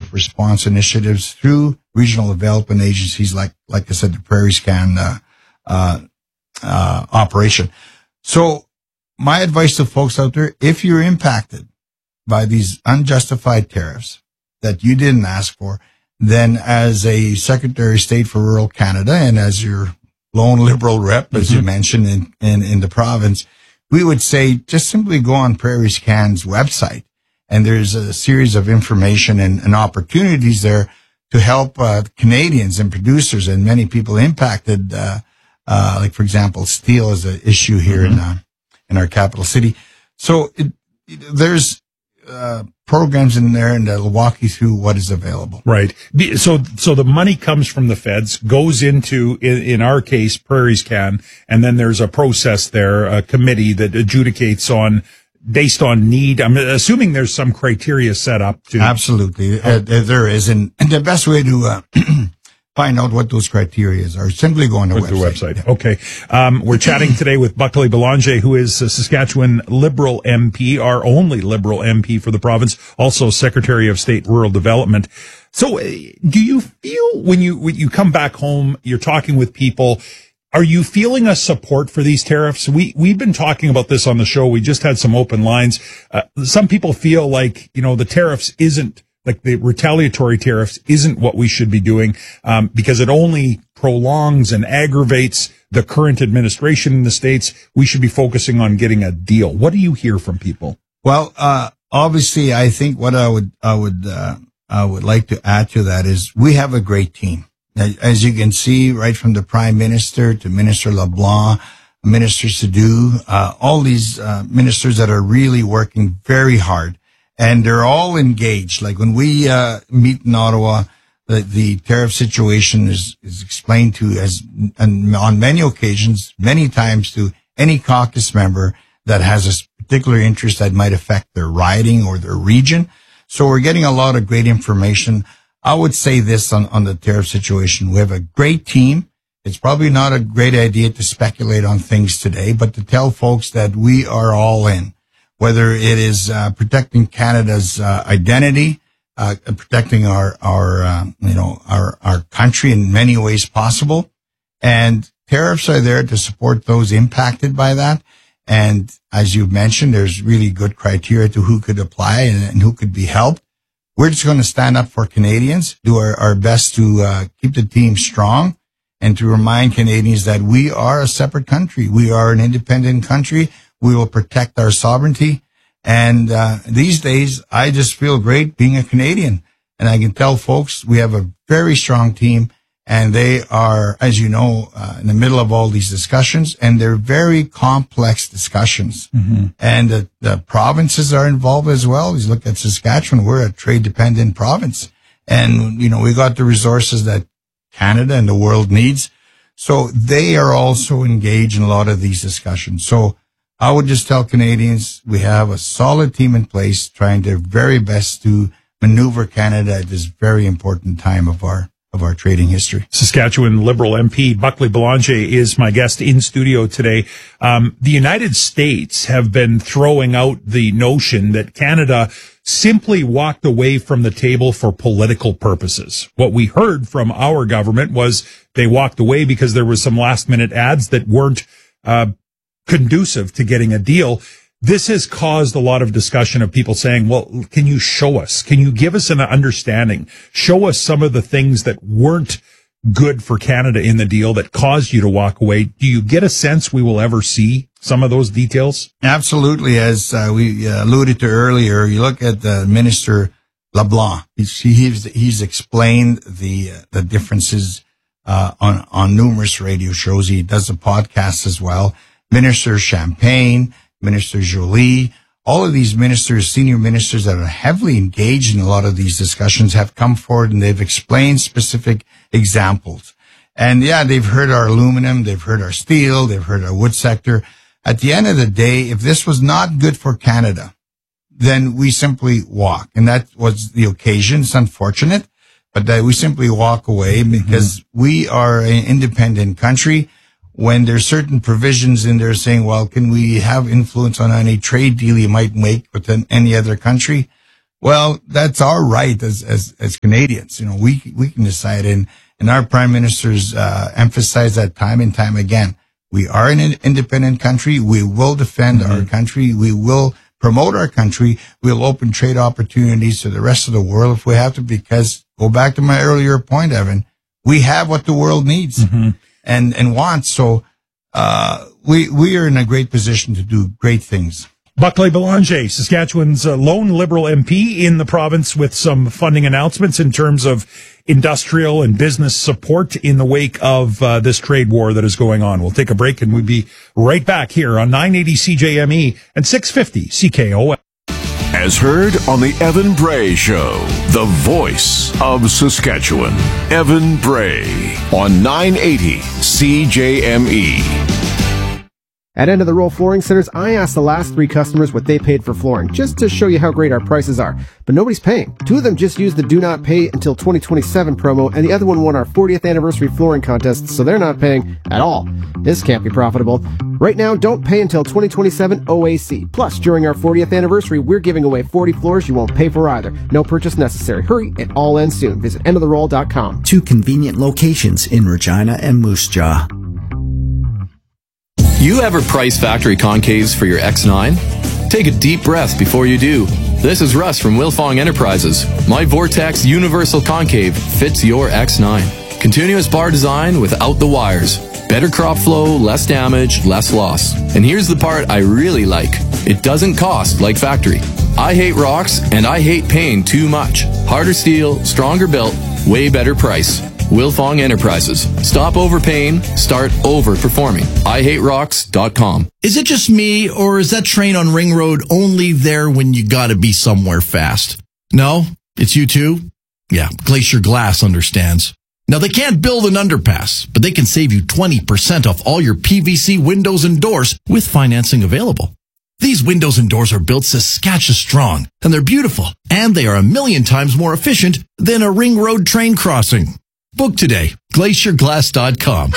response initiatives through regional development agencies like I said, the Prairie Scan operation. So my advice to folks out there, if you're impacted by these unjustified tariffs that you didn't ask for, then as a Secretary of State for Rural Canada and as your lone Liberal rep, as you mentioned in the province, we would say just simply go on Prairie Scan's website, and there's a series of information and opportunities there to help Canadians and producers and many people impacted, like for example, steel is an issue here in our capital city. So there's programs in there, and that'll walk you through what is available. Right. So the money comes from the feds, goes into, in our case, Prairie Scan, and then there's a process there, a committee that adjudicates based on need. I'm assuming there's some criteria set up to. Absolutely. There is. And the best way to find out what those criteria are, simply go on the website. Yeah. Okay. We're chatting today with Buckley Belanger, who is a Saskatchewan Liberal MP, our only Liberal MP for the province, also Secretary of State Rural Development. So do you feel when you come back home, you're talking with people, are you feeling a support for these tariffs? We've been talking about this on the show. We just had some open lines. Some people feel like, the tariffs isn't, like the retaliatory tariffs isn't what we should be doing, because it only prolongs and aggravates the current administration in the States. We should be focusing on getting a deal. What do you hear from people? Well, obviously, I think what I would like to add to that is we have a great team. As you can see, right from the Prime Minister to Minister LeBlanc, Minister Sadu, all these ministers that are really working very hard. And they're all engaged. Like when we meet in Ottawa, the tariff situation is explained to and on many occasions, many times to any caucus member that has a particular interest that might affect their riding or their region. So we're getting a lot of great information. I would say this on the tariff situation. We have a great team. It's probably not a great idea to speculate on things today, but to tell folks that we are all in. Whether it is protecting Canada's identity, protecting our country in many ways possible, and tariffs are there to support those impacted by that. And as you've mentioned, there's really good criteria to who could apply and who could be helped. We're just going to stand up for Canadians, do our best to keep the team strong, and to remind Canadians that we are a separate country. We are an independent country. We will protect our sovereignty. And these days, I just feel great being a Canadian. And I can tell folks we have a very strong team, and they are, as you know, in the middle of all these discussions, and they're very complex discussions. And the provinces are involved as well. You look at Saskatchewan, we're a trade-dependent province. And, we got the resources that Canada and the world needs. So they are also engaged in a lot of these discussions. So I would just tell Canadians we have a solid team in place trying their very best to maneuver Canada at this very important time of our trading history. Saskatchewan Liberal MP Buckley Belanger is my guest in studio today. The United States have been throwing out the notion that Canada simply walked away from the table for political purposes. What we heard from our government was they walked away because there was some last-minute ads that weren't conducive to getting a deal. This has caused a lot of discussion of people saying, well, can you show us? Can you give us an understanding? Show us some of the things that weren't good for Canada in the deal that caused you to walk away. Do you get a sense we will ever see some of those details? Absolutely. As we alluded to earlier, you look at Minister LeBlanc. He's explained the differences on numerous radio shows. He does a podcast as well. Minister Champagne, Minister Jolie, all of these ministers, senior ministers that are heavily engaged in a lot of these discussions have come forward and they've explained specific examples. And yeah, they've heard our aluminum, they've heard our steel, they've heard our wood sector. At the end of the day, if this was not good for Canada, then we simply walk. And that was the occasion. It's unfortunate, but that we simply walk away because we are an independent country. When there's certain provisions in there saying, well, can we have influence on any trade deal you might make with any other country? Well, that's our right as Canadians. We can decide, and our prime ministers emphasize that time and time again. We are an independent country. We will defend our country. We will promote our country. We'll open trade opportunities to the rest of the world if we have to, because go back to my earlier point, Evan, we have what the world needs and wants. So, we are in a great position to do great things. Buckley Belanger, Saskatchewan's lone Liberal MP in the province, with some funding announcements in terms of industrial and business support in the wake of this trade war that is going on. We'll take a break and we'll be right back here on 980 CJME and 650 CKOM. As heard on the Evan Bray Show, the voice of Saskatchewan. Evan Bray on 980 CJME. At End of the Roll Flooring Centers, I asked the last 3 customers what they paid for flooring, just to show you how great our prices are. But nobody's paying. 2 of them just used the Do Not Pay Until 2027 promo, and the other one won our 40th anniversary flooring contest, so they're not paying at all. This can't be profitable. Right now, don't pay until 2027 OAC. Plus, during our 40th anniversary, we're giving away 40 floors you won't pay for either. No purchase necessary. Hurry, it all ends soon. Visit endoftheroll.com. 2 convenient locations in Regina and Moose Jaw. You ever price factory concaves for your X9? Take a deep breath before you do. This is Russ from Wilfong Enterprises. My Vortex Universal Concave fits your X9. Continuous bar design without the wires. Better crop flow, less damage, less loss. And here's the part I really like. It doesn't cost like factory. I hate rocks and I hate paying too much. Harder steel, stronger built, way better price. Wilfong Enterprises. Stop overpaying, start overperforming. IHateRocks.com. Is it just me, or is that train on Ring Road only there when you gotta be somewhere fast? No? It's you too? Yeah, Glacier Glass understands. Now, they can't build an underpass, but they can save you 20% off all your PVC windows and doors with financing available. These windows and doors are built Saskatchewan strong, and they're beautiful, and they are 1,000,000 times more efficient than a Ring Road train crossing. Book today, glacierglass.com.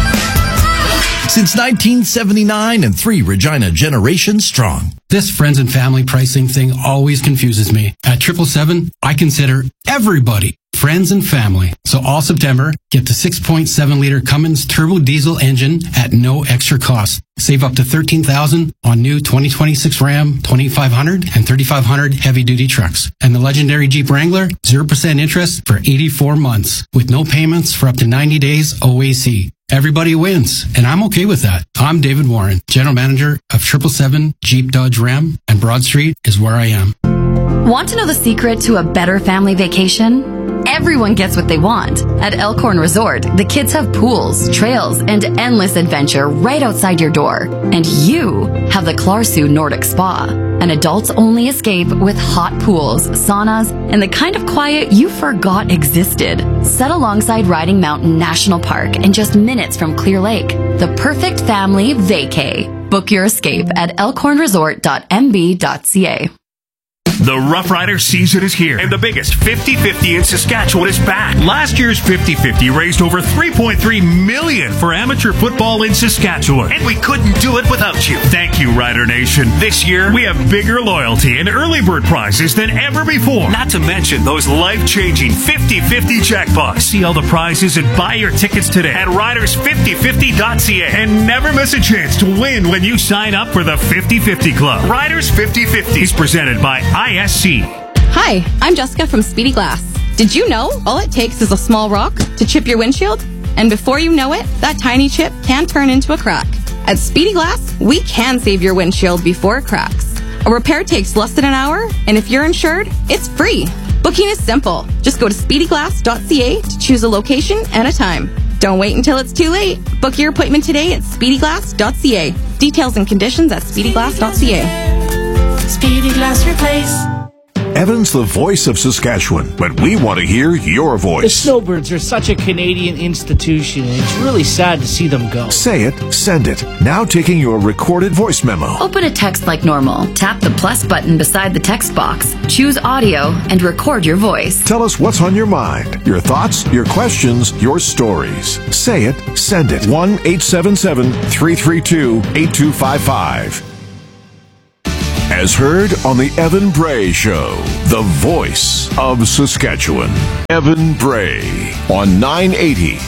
Since 1979 and 3 Regina generations strong. This friends and family pricing thing always confuses me. At 777, I consider everybody friends and family. So all September, get the 6.7-liter Cummins turbo diesel engine at no extra cost. Save up to $13,000 on new 2026 Ram 2500 and 3500 heavy-duty trucks. And the legendary Jeep Wrangler, 0% interest for 84 months with no payments for up to 90 days OAC. Everybody wins, and I'm okay with that. I'm David Warren, General Manager of 777 Jeep Dodge Ram, and Broad Street is where I am. Want to know the secret to a better family vacation? Everyone gets what they want. At Elkhorn Resort, the kids have pools, trails, and endless adventure right outside your door. And you have the Klarsu Nordic Spa, an adults-only escape with hot pools, saunas, and the kind of quiet you forgot existed. Set alongside Riding Mountain National Park and just minutes from Clear Lake. The perfect family vacay. Book your escape at elkhornresort.mb.ca. The Rough Rider season is here, and the biggest 50-50 in Saskatchewan is back. Last year's 50-50 raised over $3.3 million for amateur football in Saskatchewan, and we couldn't do it without you. Thank you, Rider Nation. This year, we have bigger loyalty and early bird prizes than ever before. Not to mention those life-changing 50-50 jackpots. See all the prizes and buy your tickets today at riders5050.ca, and never miss a chance to win when you sign up for the 50-50 Club. Riders 50-50 is presented by ISC. Hi, I'm Jessica from Speedy Glass. Did you know all it takes is a small rock to chip your windshield? And before you know it, that tiny chip can turn into a crack. At Speedy Glass, we can save your windshield before it cracks. A repair takes less than an hour, and if you're insured, it's free. Booking is simple. Just go to speedyglass.ca to choose a location and a time. Don't wait until it's too late. Book your appointment today at speedyglass.ca. Details and conditions at speedyglass.ca. Speedy Glass Replace. Evan's the voice of Saskatchewan, but we want to hear your voice. The Snowbirds are such a Canadian institution, and it's really sad to see them go. Say it, send it. Now taking your recorded voice memo. Open a text like normal. Tap the plus button beside the text box. Choose audio and record your voice. Tell us what's on your mind, your thoughts, your questions, your stories. Say it, send it. 1-877-332-8255. as heard on the Evan Bray Show, the voice of Saskatchewan. Evan Bray on 980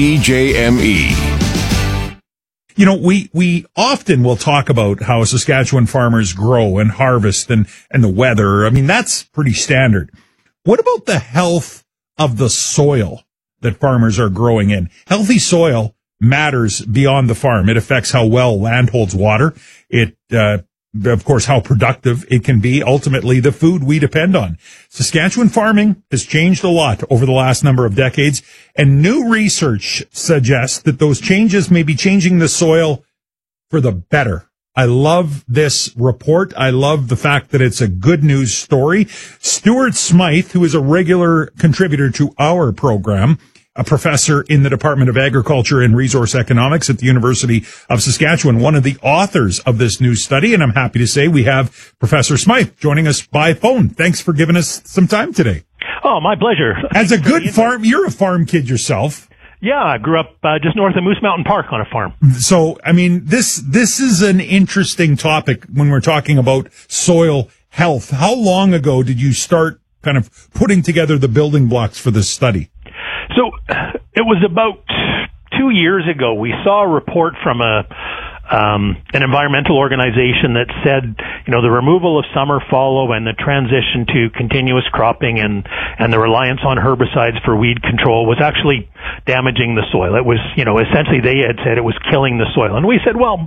CJME. You know, we often will talk about how Saskatchewan farmers grow and harvest and the weather. I mean, that's pretty standard. What about the health of the soil that farmers are growing in? Healthy soil matters beyond the farm. It affects how well land holds water. It, of course, how productive it can be. Ultimately, the food we depend on. Saskatchewan farming has changed a lot over the last number of decades, and new research suggests that those changes may be changing the soil for the better. I love this report. I love the fact that it's a good news story. Stuart Smythe, who is a regular contributor to our program, a professor in the Department of Agriculture and Resource Economics at the University of Saskatchewan, one of the authors of this new study. And I'm happy to say we have Professor Smythe joining us by phone. Thanks for giving us some time today. Oh, my pleasure. As a good farm, you're a farm kid yourself. Yeah, I grew up just north of Moose Mountain Park on a farm. So, I mean, this is an interesting topic when we're talking about soil health. How long ago did you start kind of putting together the building blocks for this study? So it was about 2 years ago. We saw a report from an environmental organization that said, you know, the removal of summer fallow and the transition to continuous cropping and the reliance on herbicides for weed control was actually damaging the soil. It was, you know, essentially they had said it was killing the soil. And we said, well,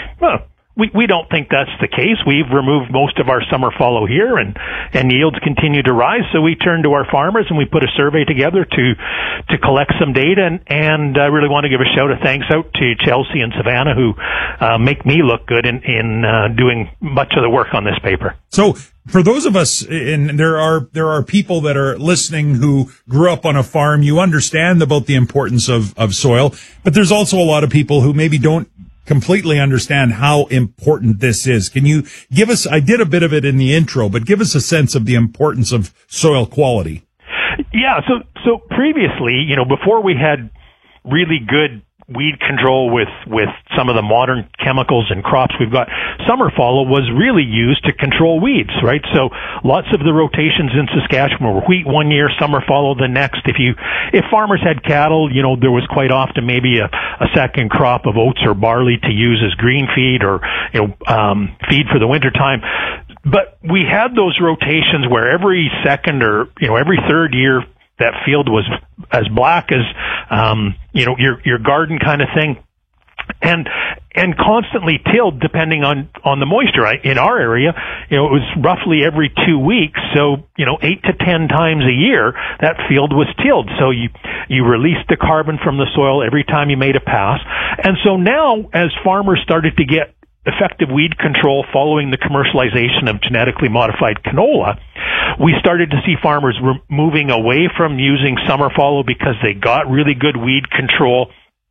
we don't think that's the case. We've removed most of our summer fallow here and yields continue to rise. So we turned to our farmers and we put a survey together to collect some data. And I really want to give a shout of thanks out to Chelsea and Savannah who make me look good in doing much of the work on this paper. So for those of us, and there are people that are listening who grew up on a farm, you understand about the importance of soil, but there's also a lot of people who maybe don't completely understand how important this is. Can you give us, I did a bit of it in the intro, but give us a sense of the importance of soil quality. Yeah, so previously, you know, before we had really good weed control with some of the modern chemicals and crops we've got, summer fallow was really used to control weeds, right? So lots of the rotations in Saskatchewan were wheat one year, summer fallow the next. If farmers had cattle, you know, there was quite often maybe a second crop of oats or barley to use as green feed or, you know, feed for the winter time. But we had those rotations where every second or, you know, every third year that field was as black as, you know, your garden kind of thing. And constantly tilled depending on the moisture. In our area, you know, it was roughly every 2 weeks. So, you know, 8 to 10 times a year, that field was tilled. So you released the carbon from the soil every time you made a pass. And so now, as farmers started to get effective weed control following the commercialization of genetically modified canola, we started to see farmers moving away from using summer fallow because they got really good weed control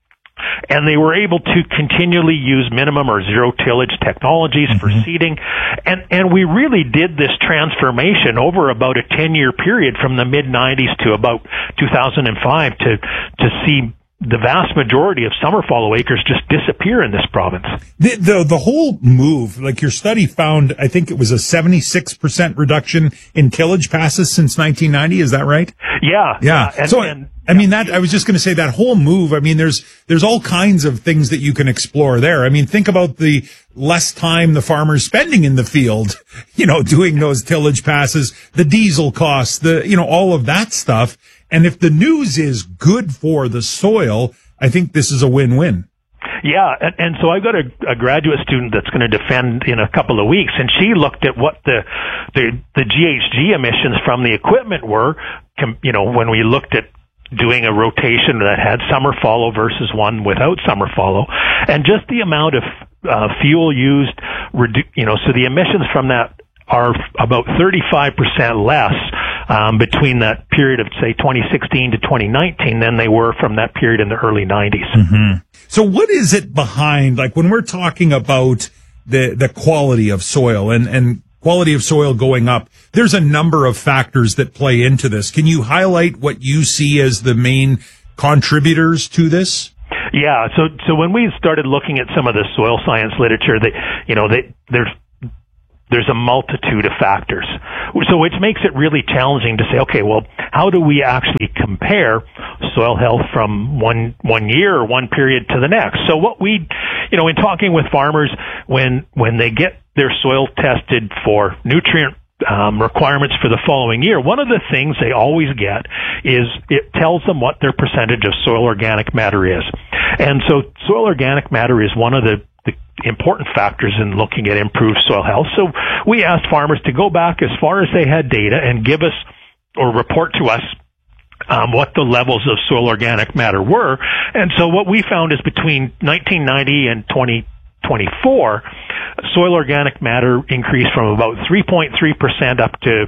and they were able to continually use minimum or zero tillage technologies for seeding. And we really did this transformation over about a 10-year period from the mid-90s to about 2005 to see the vast majority of summer fallow acres just disappear in this province. The whole move, like your study found, I think it was a 76% reduction in tillage passes since 1990. Is that right? Yeah. I mean, that, I was just going to say that whole move. I mean, there's all kinds of things that you can explore there. I mean, think about the less time the farmer's spending in the field, you know, doing those tillage passes, the diesel costs, you know, all of that stuff. And if the news is good for the soil, I think this is a win-win. Yeah, and so I've got a graduate student that's going to defend in a couple of weeks, and she looked at what the GHG emissions from the equipment were, you know, when we looked at doing a rotation that had summer fallow versus one without summer fallow, and just the amount of fuel used, you know, so the emissions from that are about 35% less between that period of, say, 2016 to 2019 than they were from that period in the early 90s. Mm-hmm. So what is it behind, like when we're talking about the quality of soil and quality of soil going up, there's a number of factors that play into this. Can you highlight what you see as the main contributors to this? Yeah, so when we started looking at some of the soil science literature, there's there's a multitude of factors. So it makes it really challenging to say, okay, well, how do we actually compare soil health from one year or one period to the next? So what we, in talking with farmers, when they get their soil tested for nutrient requirements for the following year, one of the things they always get is it tells them what their percentage of soil organic matter is. And so soil organic matter is one of the important factors in looking at improved soil health. So we asked farmers to go back as far as they had data and give us or report to us what the levels of soil organic matter were. And so what we found is between 1990 and 2024, soil organic matter increased from about 3.3% up to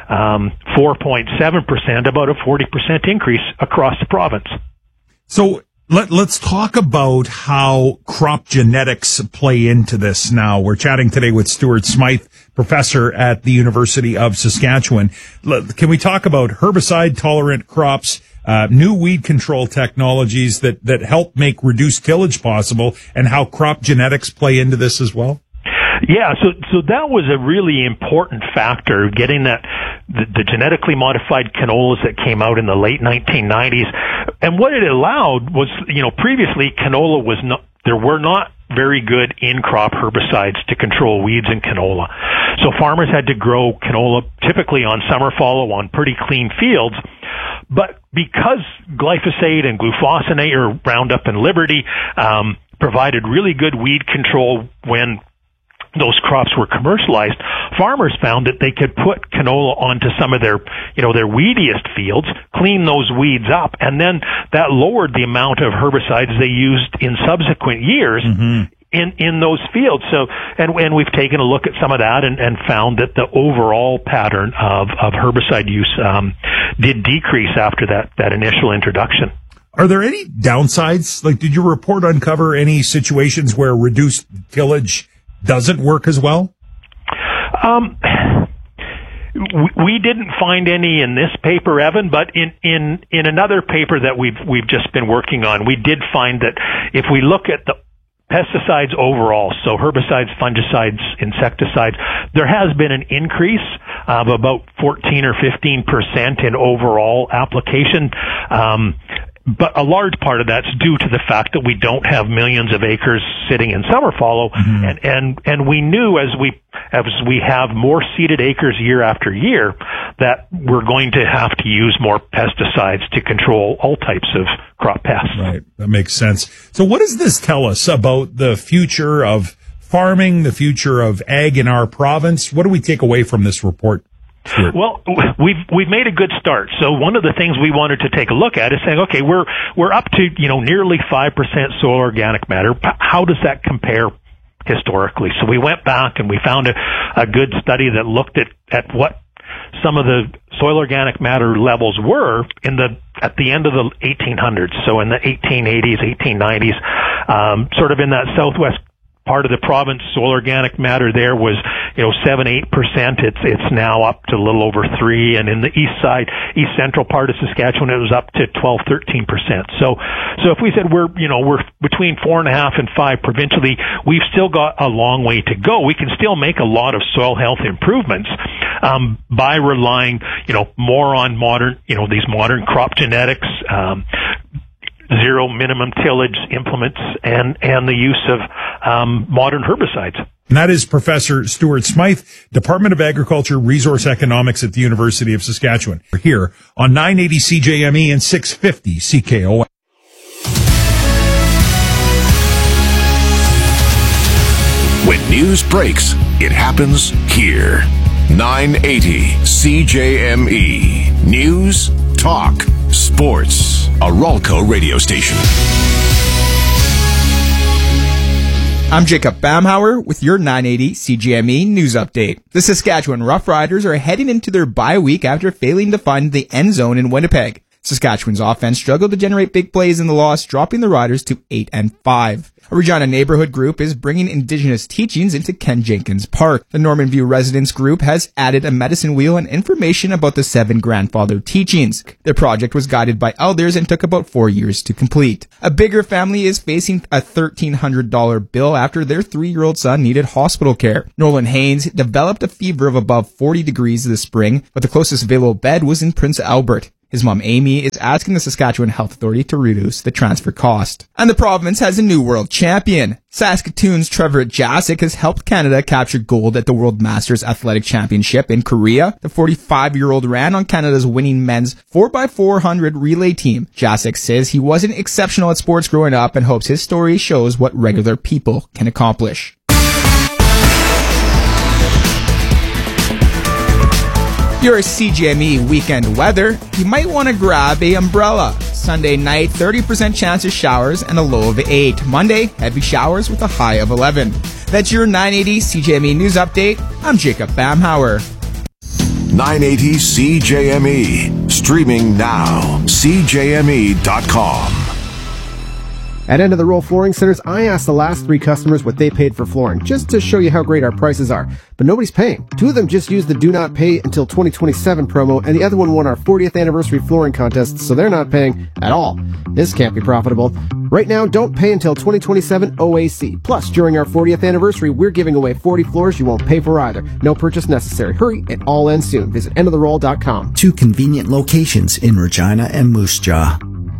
4.7%, about a 40% increase across the province. So let's talk about how crop genetics play into this now. We're chatting today with Stuart Smythe, professor at the University of Saskatchewan. Can we talk about herbicide-tolerant crops, new weed control technologies that help make reduced tillage possible, and how crop genetics play into this as well? Yeah, so that was a really important factor, getting that the genetically modified canolas that came out in the late 1990s. And what it allowed was, previously canola was not, there were not very good in-crop herbicides to control weeds in canola. So farmers had to grow canola typically on summer fallow on pretty clean fields. But because glyphosate and glufosinate or Roundup and Liberty provided really good weed control when those crops were commercialized, farmers found that they could put canola onto some of their weediest fields, clean those weeds up, and then that lowered the amount of herbicides they used in subsequent years in those fields. So, and we've taken a look at some of that and found that the overall pattern of herbicide use did decrease after that initial introduction. Are there any downsides? Like, did your report uncover any situations where reduced tillage doesn't work as well? We didn't find any in this paper, Evan, but in another paper that we've just been working on, we did find that if we look at the pesticides overall, so herbicides, fungicides, insecticides, there has been an increase of about 14 or 15% in overall application. But a large part of that's due to the fact that we don't have millions of acres sitting in summer fallow, and we knew as we have more seeded acres year after year that we're going to have to use more pesticides to control all types of crop pests. Right, that makes sense. So what does this tell us about the future of farming, the future of ag in our province? What do we take away from this report? Sure. Well, we've made a good start. So one of the things we wanted to take a look at is saying, okay, we're up to nearly 5% soil organic matter. How does that compare historically? So we went back and we found a good study that looked at what some of the soil organic matter levels were at the end of the 1800s. So in the 1880s, 1890s, sort of in that southwest part of the province, soil organic matter there was, 7-8%. It's now up to a little over 3%. And in the east central part of Saskatchewan, it was up to 12-13%. So if we said we're between 4.5 and 5 provincially, we've still got a long way to go. We can still make a lot of soil health improvements, by relying, more on these modern crop genetics, zero minimum tillage implements, and the use of modern herbicides. And that is Professor Stuart Smythe, Department of Agriculture, Resource Economics at the University of Saskatchewan. We're here on 980 CJME and 650 CKOM. When news breaks, it happens here. 980 CJME. News, talk, sports. A Ralco radio station. I'm Jacob Bamhauer with your 980 CJME news update. The Saskatchewan Roughriders are heading into their bye week after failing to find the end zone in Winnipeg. Saskatchewan's offense struggled to generate big plays in the loss, dropping the Riders to 8-5. A Regina neighborhood group is bringing Indigenous teachings into Ken Jenkins Park. The Norman View Residents Group has added a medicine wheel and information about the 7 grandfather teachings. Their project was guided by elders and took about 4 years to complete. A bigger family is facing a $1,300 bill after their 3-year-old son needed hospital care. Nolan Haynes developed a fever of above 40 degrees this spring, but the closest available bed was in Prince Albert. His mom, Amy, is asking the Saskatchewan Health Authority to reduce the transfer cost. And the province has a new world champion. Saskatoon's Trevor Jasic has helped Canada capture gold at the World Masters Athletic Championship in Korea. The 45-year-old ran on Canada's winning men's 4x400 relay team. Jasic says he wasn't exceptional at sports growing up and hopes his story shows what regular people can accomplish. Your CJME weekend weather, you might want to grab a umbrella. Sunday night, 30% chance of showers and a low of 8. Monday, heavy showers with a high of 11. That's your 980 CJME News Update. I'm Jacob Bamhauer. 980 CJME. Streaming now. CJME.com. At End of the Roll Flooring Centers, I asked the last 3 customers what they paid for flooring, just to show you how great our prices are. But nobody's paying. 2 of them just used the Do Not Pay Until 2027 promo, and the other one won our 40th anniversary flooring contest, so they're not paying at all. This can't be profitable. Right now, don't pay until 2027 OAC. Plus, during our 40th anniversary, we're giving away 40 floors you won't pay for either. No purchase necessary. Hurry, it all ends soon. Visit endoftheroll.com. 2 convenient locations in Regina and Moose Jaw.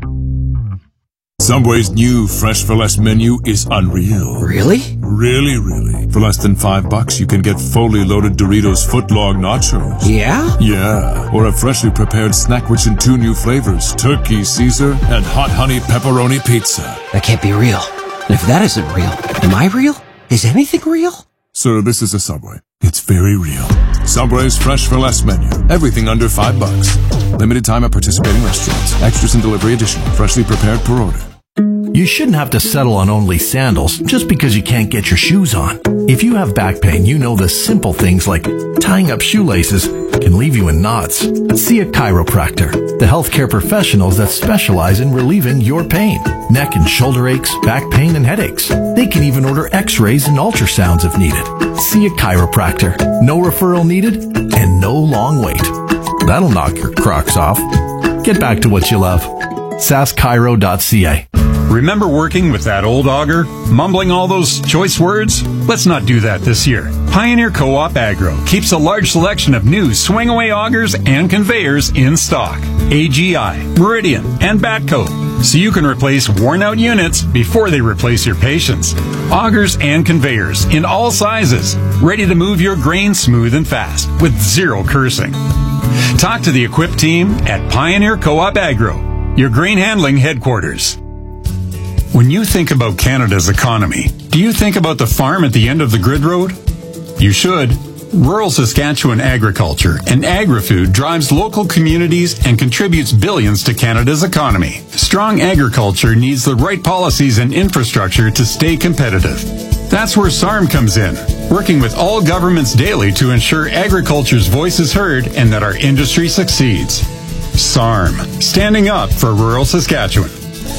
Subway's new Fresh for Less menu is unreal. Really? Really. For less than $5, you can get fully loaded Doritos footlong nachos. Yeah? Yeah. Or a freshly prepared snack rich in 2 new flavors, Turkey Caesar and Hot Honey Pepperoni Pizza. That can't be real. And if that isn't real, am I real? Is anything real? Sir, this is a Subway. It's very real. Subway's Fresh for Less menu. Everything under $5. Limited time at participating restaurants. Extras and delivery additional. Freshly prepared per order. You shouldn't have to settle on only sandals just because you can't get your shoes on. If you have back pain, you know the simple things like tying up shoelaces can leave you in knots. See a chiropractor, the healthcare professionals that specialize in relieving your pain. Neck and shoulder aches, back pain, and headaches. They can even order x-rays and ultrasounds if needed. See a chiropractor. No referral needed and no long wait. That'll knock your Crocs off. Get back to what you love. saskchiro.ca. Remember working with that old auger? Mumbling all those choice words? Let's not do that this year. Pioneer Co-op Agro keeps a large selection of new swing-away augers and conveyors in stock. AGI, Meridian, and Batco. So you can replace worn-out units before they replace your patience. Augers and conveyors in all sizes. Ready to move your grain smooth and fast with zero cursing. Talk to the equipped team at Pioneer Co-op Agro, your grain handling headquarters. When you think about Canada's economy, do you think about the farm at the end of the grid road? You should. Rural Saskatchewan agriculture and agri-food drives local communities and contributes billions to Canada's economy. Strong agriculture needs the right policies and infrastructure to stay competitive. That's where SARM comes in, working with all governments daily to ensure agriculture's voice is heard and that our industry succeeds. SARM, standing up for rural Saskatchewan.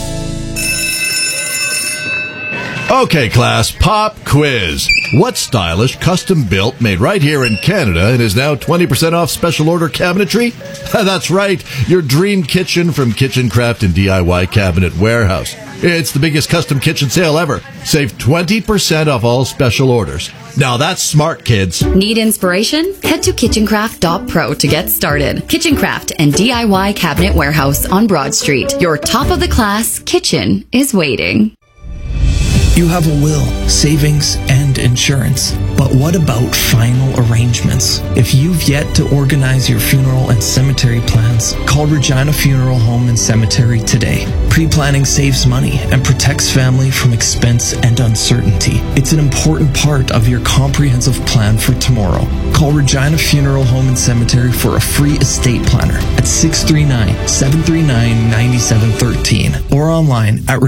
Okay, class, pop quiz. What stylish, custom-built, made right here in Canada and is now 20% off special order cabinetry? That's right, your dream kitchen from Kitchen Craft and DIY Cabinet Warehouse. It's the biggest custom kitchen sale ever. Save 20% off all special orders. Now that's smart, kids. Need inspiration? Head to kitchencraft.pro to get started. Kitchen Craft and DIY Cabinet Warehouse on Broad Street. Your top-of-the-class kitchen is waiting. You have a will, savings, and insurance. But what about final arrangements? If you've yet to organize your funeral and cemetery plans, call Regina Funeral Home and Cemetery today. Pre-planning saves money and protects family from expense and uncertainty. It's an important part of your comprehensive plan for tomorrow. Call Regina Funeral Home and Cemetery for a free estate planner at 639-739-9713 or online at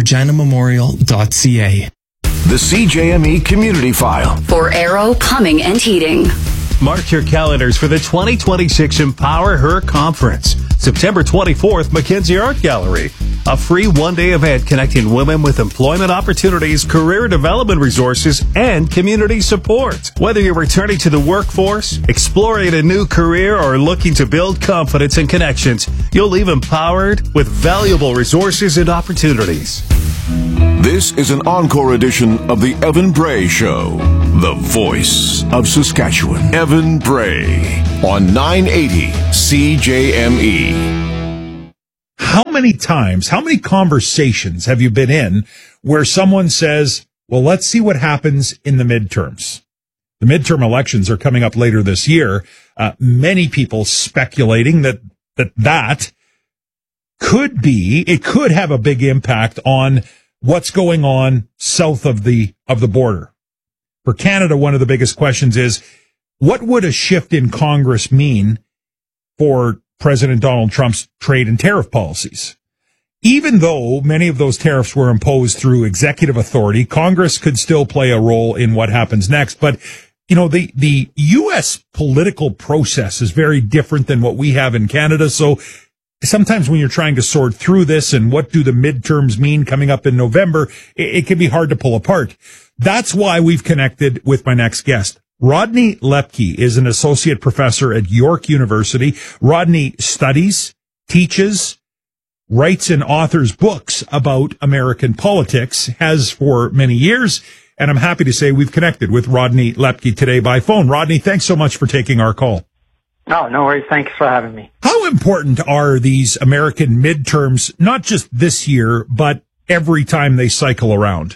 reginamemorial.ca. The CJME Community File. For Aero Plumbing and Heating. Mark your calendars for the 2026 Empower Her Conference. September 24th, Mackenzie Art Gallery. A free one-day event connecting women with employment opportunities, career development resources, and community support. Whether you're returning to the workforce, exploring a new career, or looking to build confidence and connections, you'll leave empowered with valuable resources and opportunities. This is an encore edition of the Evan Bray Show, the voice of Saskatchewan. Evan Bray on 980 CJME. How many times, how many conversations have you been in where someone says, well, let's see what happens in the midterms? The midterm elections are coming up later this year. Many people speculating that could have a big impact on what's going on south of the border. For Canada, one of the biggest questions is, what would a shift in Congress mean for President Donald Trump's trade and tariff policies? Even though many of those tariffs were imposed through executive authority, Congress could still play a role in what happens next. But, you know, the U.S. political process is very different than what we have in Canada. So sometimes when you're trying to sort through this and what do the midterms mean coming up in November, it can be hard to pull apart. That's why we've connected with my next guest. Rodney Lepke is an associate professor at York University. Rodney studies, teaches, writes and authors books about American politics, has for many years, and I'm happy to say we've connected with Rodney Lepke today by phone. Rodney, thanks so much for taking our call. Oh, no worries. Thanks for having me. How important are these American midterms, not just this year, but every time they cycle around?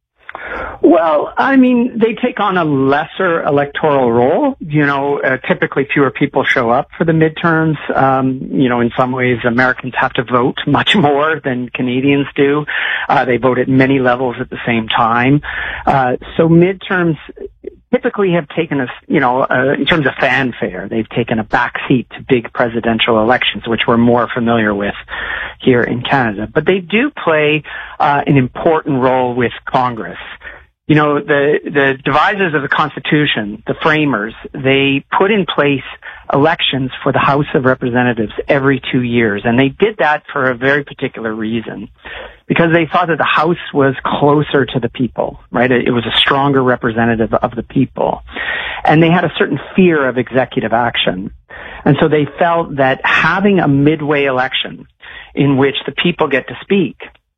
Well, I mean, they take on a lesser electoral role. You know, typically fewer people show up for the midterms. You know, in some ways, Americans have to vote much more than Canadians do. They vote at many levels at the same time. So midterms typically have taken a, in terms of fanfare, they've taken a backseat to big presidential elections, which we're more familiar with here in Canada. But they do play an important role with Congress. You know, the devisers of the Constitution, the framers, they put in place elections for the House of Representatives every 2 years. And they did that for a very particular reason, because they thought that the House was closer to the people, right? It was a stronger representative of the people. And they had a certain fear of executive action. And so they felt that having a midway election in which the people get to speak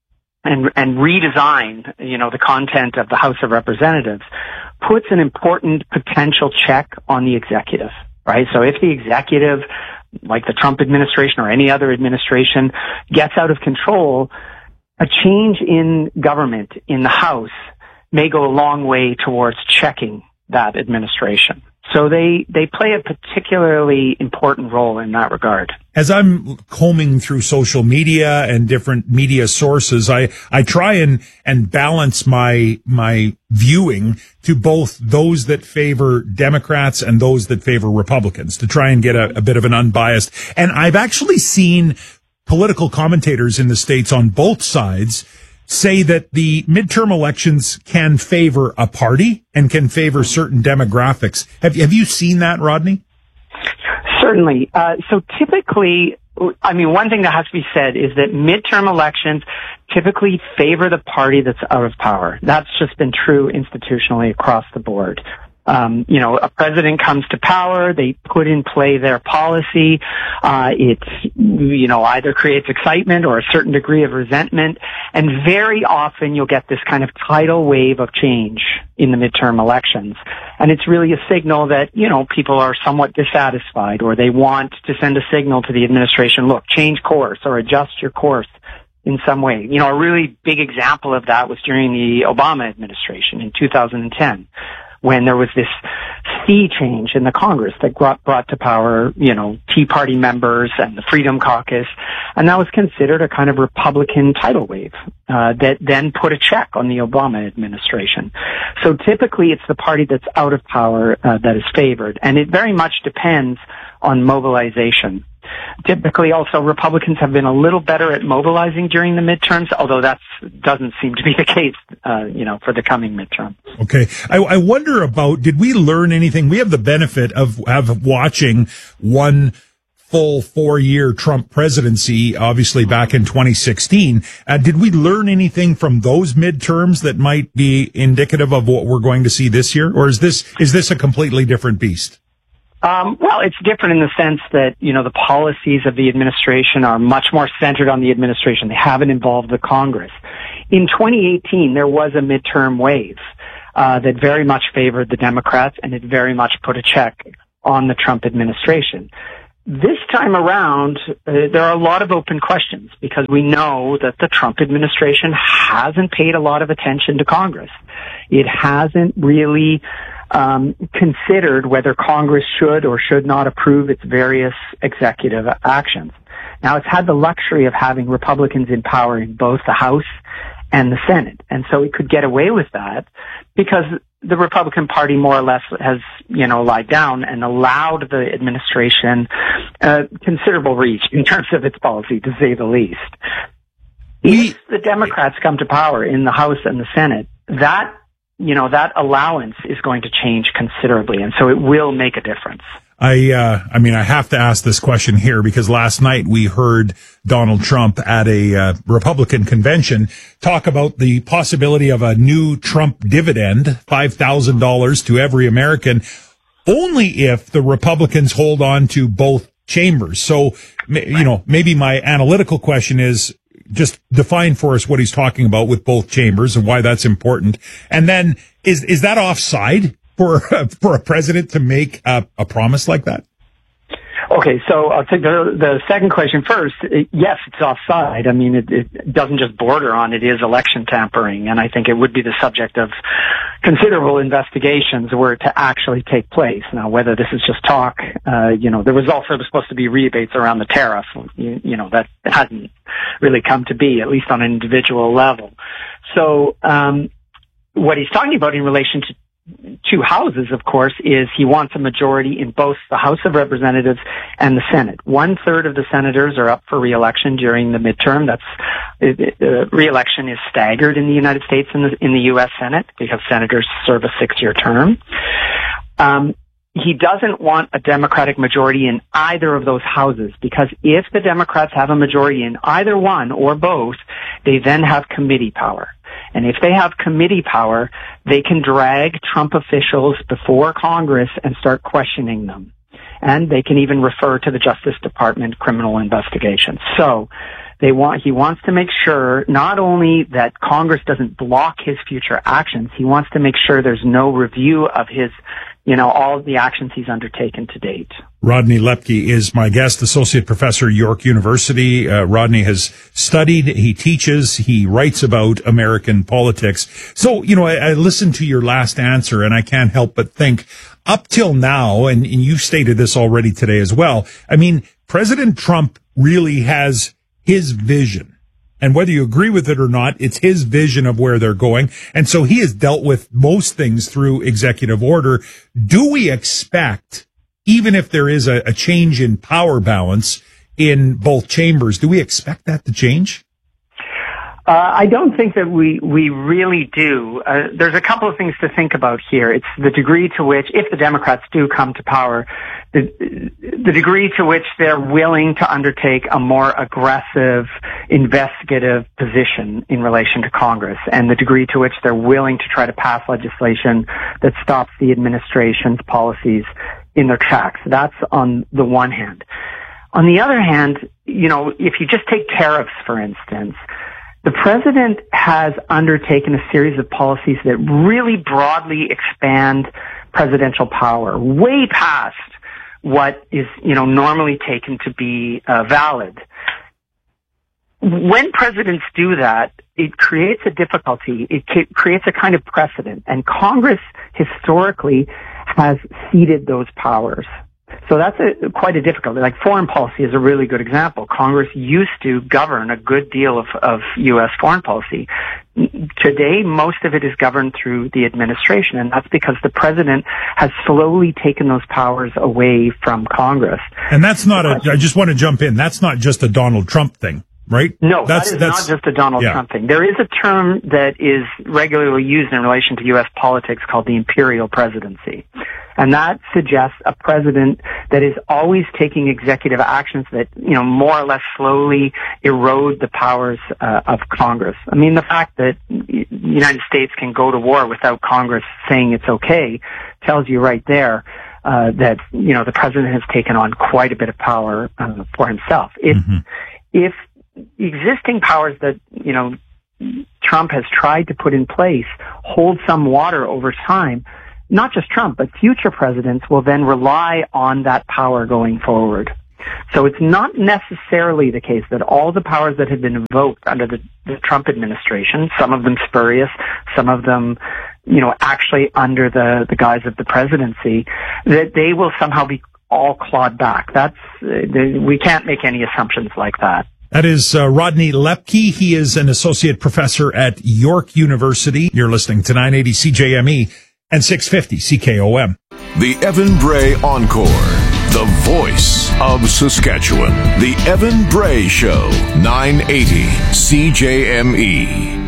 and redesign, the content of the House of Representatives puts an important potential check on the executive, right? So if the executive, like the Trump administration or any other administration, gets out of control, a change in government in the House may go a long way towards checking that administration. So they play a particularly important role in that regard. As I'm combing through social media and different media sources, I try and balance my viewing to both those that favor Democrats and those that favor Republicans to try and get a bit of an unbiased. And I've actually seen political commentators in the States on both sides say that the midterm elections can favor a party and can favor certain demographics. Have you seen that, Rodney? Certainly. So typically, I mean, one thing that has to be said is that midterm elections typically favor the party that's out of power. That's just been true institutionally across the board. A president comes to power, they put in play their policy. Either creates excitement or a certain degree of resentment. And very often you'll get this kind of tidal wave of change in the midterm elections. And it's really a signal that, people are somewhat dissatisfied, or they want to send a signal to the administration, look, change course or adjust your course in some way. A really big example of that was during the Obama administration in 2010. When there was this sea change in the Congress that brought to power, Tea Party members and the Freedom Caucus. And that was considered a kind of Republican tidal wave, that then put a check on the Obama administration. So typically it's the party that's out of power, that is favored. And it very much depends on mobilization. Typically, also, Republicans have been a little better at mobilizing during the midterms, although that doesn't seem to be the case, for the coming midterm. Okay. I wonder about, did we learn anything? We have the benefit of watching one full 4-year Trump presidency, obviously back in 2016. Did we learn anything from those midterms that might be indicative of what we're going to see this year? Or is this a completely different beast? Well, it's different in the sense that, the policies of the administration are much more centered on the administration. They haven't involved the Congress. In 2018, there was a midterm wave that very much favored the Democrats, and it very much put a check on the Trump administration. This time around, there are a lot of open questions because we know that the Trump administration hasn't paid a lot of attention to Congress. It hasn't really considered whether Congress should or should not approve its various executive actions. Now, it's had the luxury of having Republicans in power in both the House and the Senate, and so it could get away with that because the Republican Party more or less has, lied down and allowed the administration considerable reach in terms of its policy, to say the least. If the Democrats come to power in the House and the Senate, that allowance is going to change considerably, and so it will make a difference. I have to ask this question here because last night we heard Donald Trump at a Republican convention talk about the possibility of a new Trump dividend, $5,000 to every American, only if the Republicans hold on to both chambers. So, maybe my analytical question is just define for us what he's talking about with both chambers and why that's important. And then is that offside for a president to make a promise like that? Okay, so I'll take the second question first. Yes, it's offside. I mean, it doesn't just border on, it is election tampering, and I think it would be the subject of considerable investigations were it to actually take place. Now, whether this is just talk, there was also supposed to be rebates around the tariff, that hasn't really come to be, at least on an individual level. So, what he's talking about in relation to two houses, of course, is he wants a majority in both the House of Representatives and the Senate. 1/3 of the senators are up for re-election during the midterm. Re-election is staggered in the United States and in the U.S. Senate because senators serve a 6-year term. He doesn't want a Democratic majority in either of those houses because if the Democrats have a majority in either one or both, they then have committee power. And if they have committee power, they can drag Trump officials before Congress and start questioning them. And they can even refer to the Justice Department criminal investigations. So he wants to make sure not only that Congress doesn't block his future actions, he wants to make sure there's no review of his, all of the actions he's undertaken to date. Rodney Lepke is my guest, associate professor at York University. Rodney has studied, he teaches, he writes about American politics. So, I listened to your last answer and I can't help but think up till now, and you stated this already today as well. I mean, President Trump really has his vision. And whether you agree with it or not, it's his vision of where they're going. And so he has dealt with most things through executive order. Do we expect, even if there is a change in power balance in both chambers, do we expect that to change? I don't think that we really do. There's a couple of things to think about here. It's the degree to which, if the Democrats do come to power, the degree to which they're willing to undertake a more aggressive investigative position in relation to Congress, and the degree to which they're willing to try to pass legislation that stops the administration's policies in their tracks. That's on the one hand. On the other hand, if you just take tariffs, for instance, the president has undertaken a series of policies that really broadly expand presidential power, way past what is, normally taken to be valid. When presidents do that, it creates a difficulty. It creates a kind of precedent, and Congress historically has ceded those powers. So that's quite a difficulty. Like foreign policy is a really good example. Congress used to govern a good deal of U.S. foreign policy. today, most of it is governed through the administration, and that's because the president has slowly taken those powers away from Congress. And that's not I just want to jump in. That's not just a Donald Trump thing, right? No, that's not just a Donald Trump thing. There is a term that is regularly used in relation to U.S. politics called the imperial presidency. And that suggests a president that is always taking executive actions that, more or less slowly erode the powers of Congress. I mean, the fact that the United States can go to war without Congress saying it's okay tells you right there that, the president has taken on quite a bit of power for himself. If existing powers that, Trump has tried to put in place hold some water over time, not just Trump, but future presidents will then rely on that power going forward. So it's not necessarily the case that all the powers that have been invoked under the Trump administration, some of them spurious, some of them, actually under the guise of the presidency, that they will somehow be all clawed back. We can't make any assumptions like that. That is Rodney Lepke. He is an associate professor at York University. You're listening to 980 CJME. And 650 CKOM. The Evan Bray Encore, the voice of Saskatchewan. The Evan Bray Show, 980 CJME.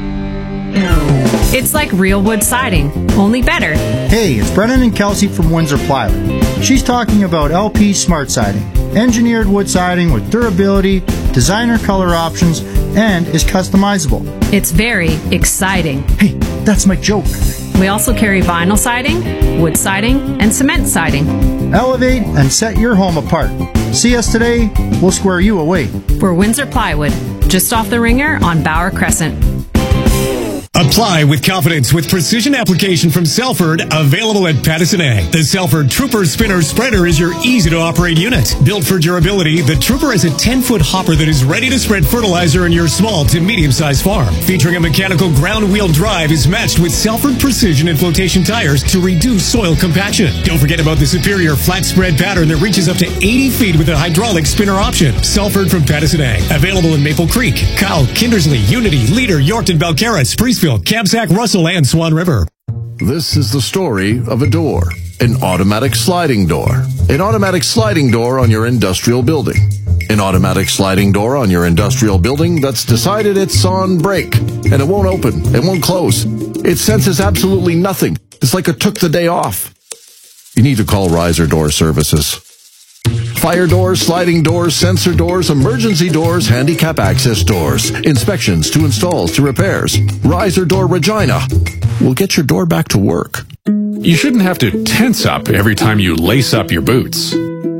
It's like real wood siding, only better. Hey, it's Brennan and Kelsey from Windsor Plywood. She's talking about LP Smart Siding, engineered wood siding with durability, designer color options, and is customizable. It's very exciting. Hey, that's my joke. We also carry vinyl siding, wood siding, and cement siding. Elevate and set your home apart. See us today, we'll square you away. We're Windsor Plywood, just off the Ringer on Bauer Crescent. Apply with confidence with precision application from Selford, available at Pattison Ag. The Selford Trooper Spinner Spreader is your easy-to-operate unit. Built for durability, the Trooper is a 10-foot hopper that is ready to spread fertilizer in your small to medium-sized farm. Featuring a mechanical ground-wheel drive, is matched with Selford Precision and Flotation tires to reduce soil compaction. Don't forget about the superior flat spread pattern that reaches up to 80 feet with a hydraulic spinner option. Selford from Pattison Ag. Available in Maple Creek, Kyle, Kindersley, Unity, Leader, Yorkton, Belcarra, Spreeceville, Kamsack, Russell, and Swan River. This is the story of a door, an automatic sliding door. An automatic sliding door on your industrial building. An automatic sliding door on your industrial building that's decided it's on break, and it won't open, it won't close. It senses absolutely nothing. It's like it took the day off. You need to call Riser Door Services. Fire doors, sliding doors, sensor doors, emergency doors, handicap access doors, inspections to installs to repairs. Riser Door Regina will get your door back to work. You shouldn't have to tense up every time you lace up your boots.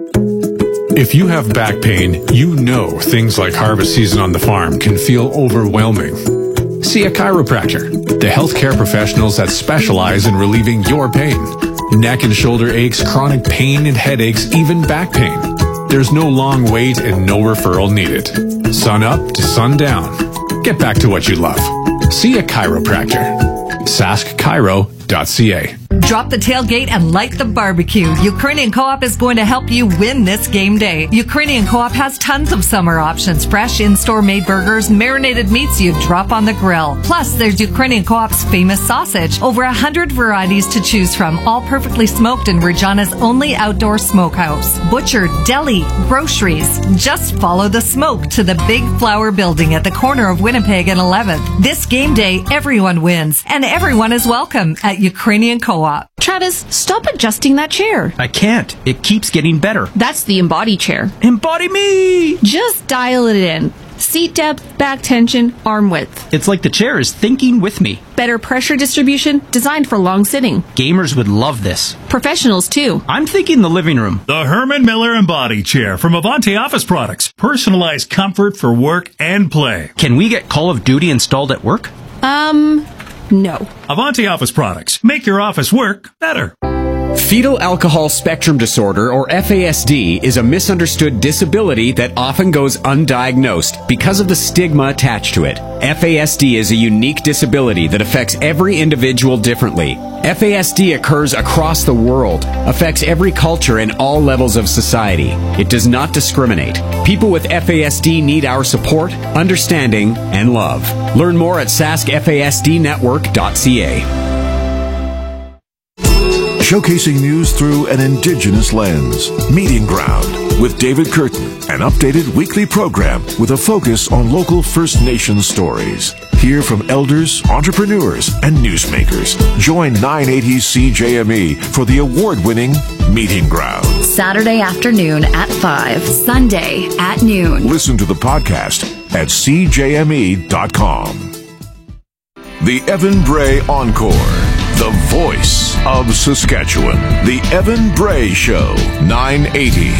If you have back pain, you know things like harvest season on the farm can feel overwhelming. See a chiropractor, the healthcare professionals that specialize in relieving your pain. Neck and shoulder aches, chronic pain and headaches, even back pain. There's no long wait and no referral needed. Sun up to sundown. Get back to what you love. See a chiropractor. saskchiro.ca. Drop the tailgate and light the barbecue. Ukrainian Co-op is going to help you win this game day. Ukrainian Co-op has tons of summer options. Fresh in-store made burgers, marinated meats you drop on the grill. Plus, there's Ukrainian Co-op's famous sausage. Over 100 varieties to choose from, all perfectly smoked in Regina's only outdoor smokehouse. Butcher, deli, groceries. Just follow the smoke to the Big Flower Building at the corner of Winnipeg and 11th. This game day, everyone wins, and everyone is welcome at Ukrainian Co-op. Travis, stop adjusting that chair. I can't. It keeps getting better. That's the Embody chair. Embody me! Just dial it in. Seat depth, back tension, arm width. It's like the chair is thinking with me. Better pressure distribution, designed for long sitting. Gamers would love this. Professionals, too. I'm thinking the living room. The Herman Miller Embody Chair from Avante Office Products. Personalized comfort for work and play. Can we get Call of Duty installed at work? No. Avante Office Products. Make your office work better. Fetal alcohol spectrum disorder, or FASD, is a misunderstood disability that often goes undiagnosed because of the stigma attached to it. FASD is a unique disability that affects every individual differently. FASD occurs across the world, affects every culture and all levels of society. It does not discriminate. People with FASD need our support, understanding, and love. Learn more at saskfasdnetwork.ca. Showcasing news through an Indigenous lens. Meeting Ground with David Curtin, an updated weekly program with a focus on local First Nations stories. Hear from elders, entrepreneurs, and newsmakers. Join 980 CJME for the award-winning Meeting Ground. Saturday afternoon at 5, Sunday at noon. Listen to the podcast at cjme.com. The Evan Bray Encore. The voice of Saskatchewan. The Evan Bray Show. 980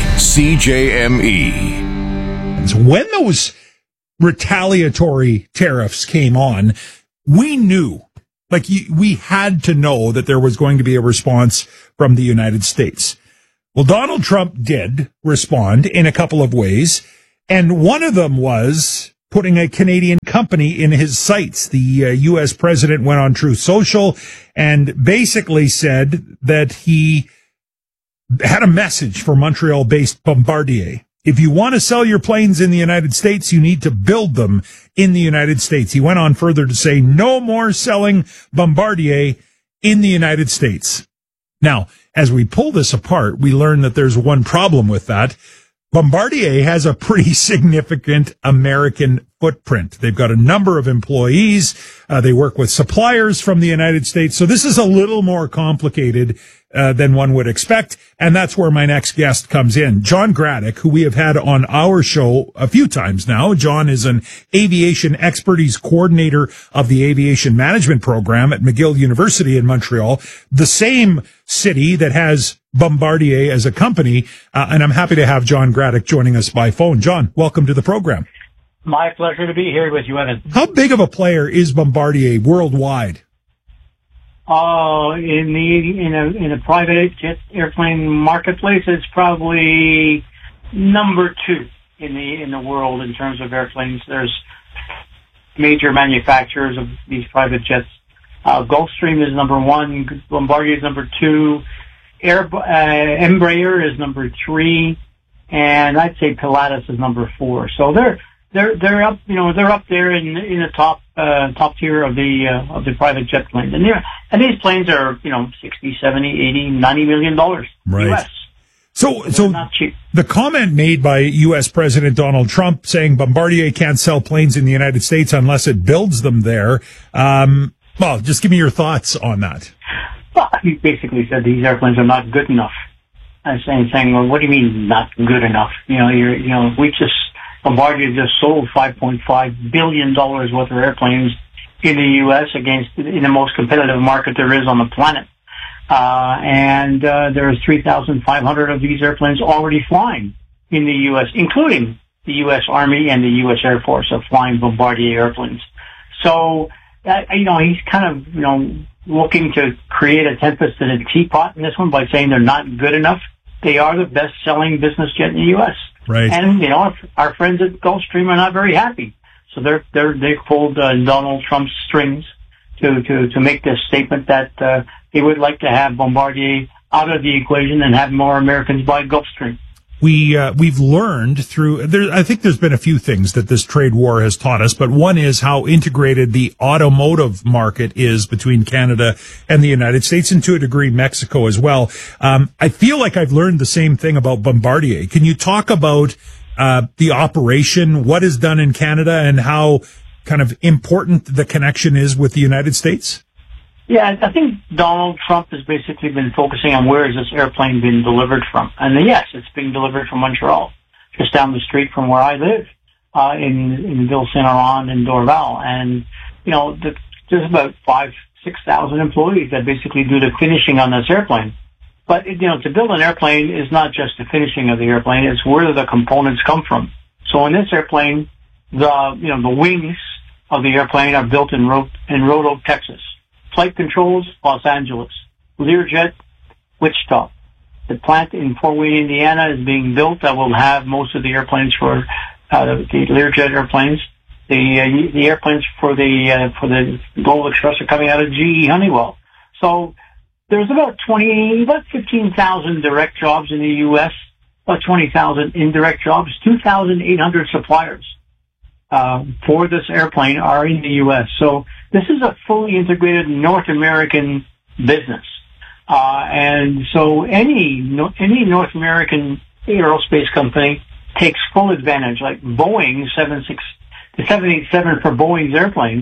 CJME. So when those retaliatory tariffs came on, we knew, we had to know that there was going to be a response from the United States. Well, Donald Trump did respond in a couple of ways, and one of them was putting a Canadian company in his sights. The U.S. president went on Truth Social and basically said that he had a message for Montreal-based Bombardier. If you want to sell your planes in the United States, you need to build them in the United States. He went on further to say no more selling Bombardier in the United States. Now, as we pull this apart, we learn that there's one problem with that. Bombardier has a pretty significant American footprint. They've got a number of employees. They work with suppliers from the United States. So this is a little more complicated than one would expect. And that's where my next guest comes in. John Graddick, who we have had on our show a few times now. John is an aviation expert. He's coordinator of the aviation management program at McGill University in Montreal, the same city that has Bombardier as a company. And I'm happy to have John Graddick joining us by phone. John, welcome to the program. My pleasure to be here with you, Evan. How big of a player is Bombardier worldwide? In a private jet airplane marketplace, it's probably number 2 in the world in terms of airplanes. There's major manufacturers of these private jets. Gulfstream is number 1, Bombardier is number 2, Embraer is number 3, and I'd say Pilatus is number 4. So they're up, they're up there in the top tier of the private jet planes. And these planes are, 60, 70, 80, $90 million right. US. So not cheap. The comment made by U.S. President Donald Trump saying Bombardier can't sell planes in the United States unless it builds them there. Well, just give me your thoughts on that. Well, he basically said these airplanes are not good enough. And saying, well, what do you mean not good enough? Bombardier just sold $5.5 billion worth of airplanes in the U.S. in the most competitive market there is on the planet. And there's 3,500 of these airplanes already flying in the U.S., including the U.S. Army and the U.S. Air Force are flying Bombardier airplanes. So, he's kind of, looking to create a tempest in a teapot in this one by saying they're not good enough. They are the best-selling business jet in the U.S. Right. And, our friends at Gulfstream are not very happy. So they pulled Donald Trump's strings to make this statement that they would like to have Bombardier out of the equation and have more Americans buy Gulfstream. We've learned I think there's been a few things that this trade war has taught us, but one is how integrated the automotive market is between Canada and the United States, and to a degree Mexico as well. I feel like I've learned the same thing about Bombardier. Can you talk about the operation, what is done in Canada, and how kind of important the connection is with the United States? Yeah, I think Donald Trump has basically been focusing on where is this airplane being delivered from. And yes, it's being delivered from Montreal, just down the street from where I live, in Ville-Saint-Laurent and Dorval. And, there's about 6,000 employees that basically do the finishing on this airplane. But, to build an airplane is not just the finishing of the airplane, it's where the components come from. So in this airplane, the wings of the airplane are built in Roanoke, Texas. Flight controls, Los Angeles. Learjet, Wichita. The plant in Fort Wayne, Indiana is being built that will have most of the airplanes for the Learjet airplanes. The airplanes for the Global Express are coming out of GE Honeywell. So there's about 15,000 direct jobs in the U.S., about 20,000 indirect jobs, 2,800 suppliers for this airplane are in the U.S. So this is a fully integrated North American business. And so any North American aerospace company takes full advantage, like Boeing, the 787 for Boeing's airplanes,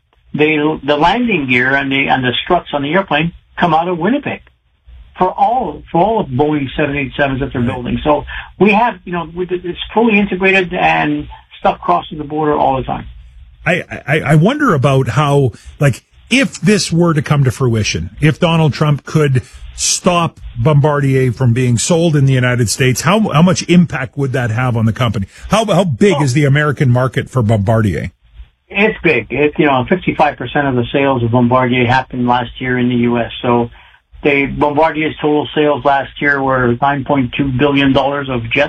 the landing gear and the struts on the airplane come out of Winnipeg for all of Boeing's 787s that they're building. So we have, it's fully integrated and stuff crosses the border all the time. I wonder about how, if this were to come to fruition, if Donald Trump could stop Bombardier from being sold in the United States, how much impact would that have on the company? How big is the American market for Bombardier? It's big. 55% of the sales of Bombardier happened last year in the U.S. So Bombardier's total sales last year were $9.2 billion of jets.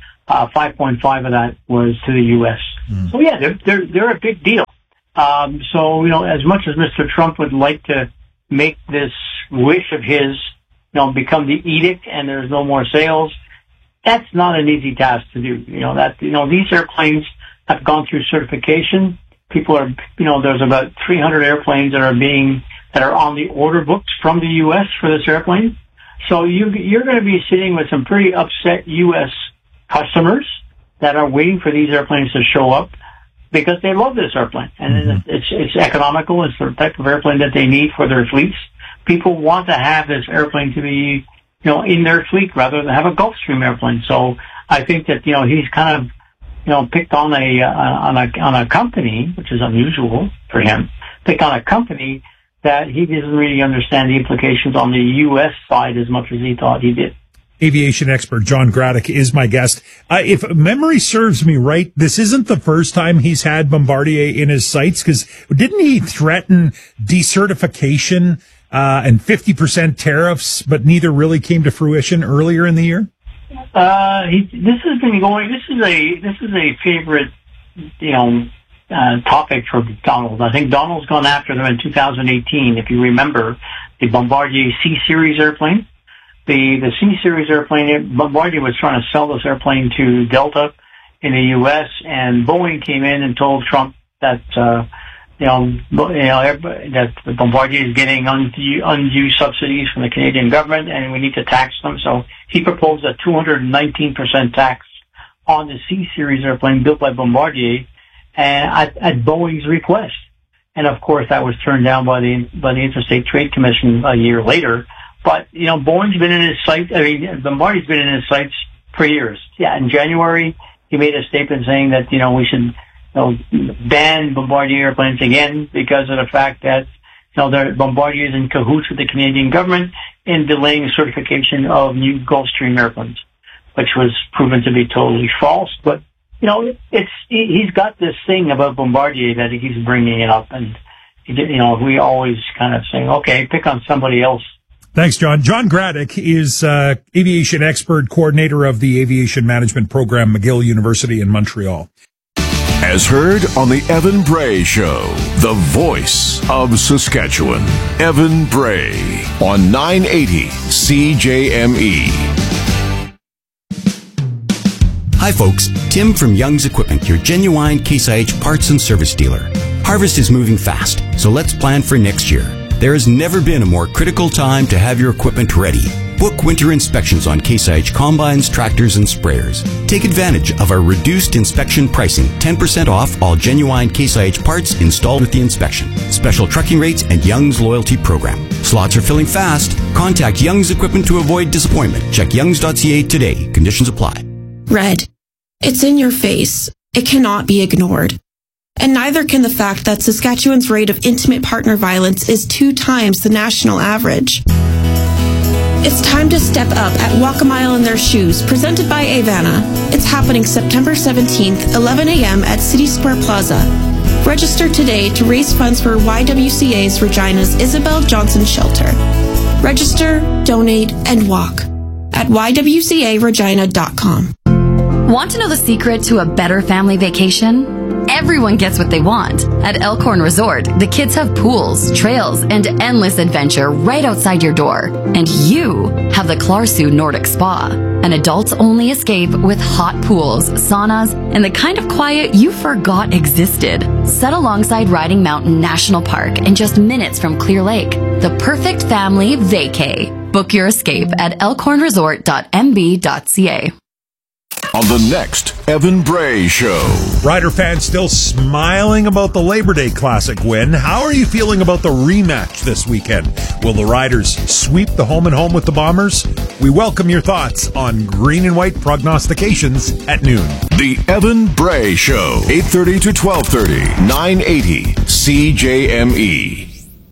5.5 of that was to the U.S. So yeah, they're a big deal. So, as much as Mr. Trump would like to make this wish of his, become the edict and there's no more sales, that's not an easy task to do. These airplanes have gone through certification. People are, there's about 300 airplanes that are on the order books from the U.S. for this airplane. So you're going to be sitting with some pretty upset U.S. customers that are waiting for these airplanes to show up because they love this airplane. And it's economical. It's the type of airplane that they need for their fleets. People want to have this airplane to be, in their fleet rather than have a Gulfstream airplane. So I think that, he's kind of, picked on a company, which is unusual for him, picked on a company that he doesn't really understand the implications on the U.S. side as much as he thought he did. Aviation expert John Graddick is my guest. If memory serves me right, this isn't the first time he's had Bombardier in his sights, because didn't he threaten decertification and 50% tariffs, but neither really came to fruition earlier in the year? This has been going. This is a favorite, topic for Donald. I think Donald's gone after them in 2018. If you remember, the Bombardier C-Series airplane. The C-Series airplane, Bombardier was trying to sell this airplane to Delta in the U.S., and Boeing came in and told Trump that, that Bombardier is getting undue subsidies from the Canadian government and we need to tax them. So he proposed a 219% tax on the C-Series airplane built by Bombardier at Boeing's request. And of course that was turned down by the Interstate Trade Commission a year later. But, Boeing's been in his sights, Bombardier's been in his sights for years. Yeah, in January, he made a statement saying that, we should, ban Bombardier airplanes again because of the fact that, Bombardier is in cahoots with the Canadian government in delaying certification of new Gulfstream airplanes, which was proven to be totally false. But, he's got this thing about Bombardier that he's bringing it up. And, we always kind of saying, okay, pick on somebody else. Thanks, John. John Graddick is aviation expert, coordinator of the Aviation Management Program, McGill University in Montreal. As heard on the Evan Bray Show, the voice of Saskatchewan. Evan Bray on 980 CJME. Hi, folks. Tim from Young's Equipment, your genuine Case IH parts and service dealer. Harvest is moving fast, so let's plan for next year. There has never been a more critical time to have your equipment ready. Book winter inspections on Case IH combines, tractors, and sprayers. Take advantage of our reduced inspection pricing, 10% off all genuine Case IH parts installed with the inspection. Special trucking rates and Young's loyalty program. Slots are filling fast. Contact Young's Equipment to avoid disappointment. Check youngs.ca today. Conditions apply. Red. It's in your face. It cannot be ignored. And neither can the fact that Saskatchewan's rate of intimate partner violence is 2 times the national average. It's time to step up at Walk a Mile in Their Shoes, presented by Avana. It's happening September 17th, 11 a.m. at City Square Plaza. Register today to raise funds for YWCA's Regina's Isabel Johnson Shelter. Register, donate, and walk at ywcaregina.com. Want to know the secret to a better family vacation? Everyone gets what they want. At Elkhorn Resort, the kids have pools, trails, and endless adventure right outside your door. And you have the Clarsu Nordic Spa, an adults-only escape with hot pools, saunas, and the kind of quiet you forgot existed. Set alongside Riding Mountain National Park and just minutes from Clear Lake. The perfect family vacay. Book your escape at elkhornresort.mb.ca. On the next Evan Bray Show. Rider fans still smiling about the Labor Day Classic win. How are you feeling about the rematch this weekend? Will the Riders sweep the home and home with the Bombers? We welcome your thoughts on green and white prognostications at noon. The Evan Bray Show, 8:30 to 12:30, 980 CJME.